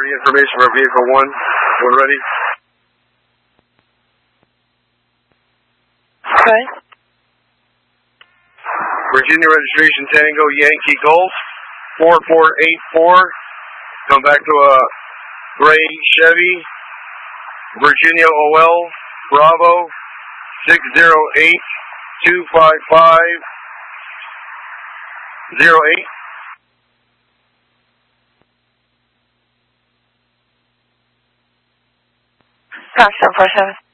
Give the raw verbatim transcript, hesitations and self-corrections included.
battery information for vehicle one. We're ready. Okay. Virginia registration Tango Yankee Golf four four eight four. Come back to a gray Chevy. Virginia O L Bravo six zero eight two five five zero eight. Fox seven four seven.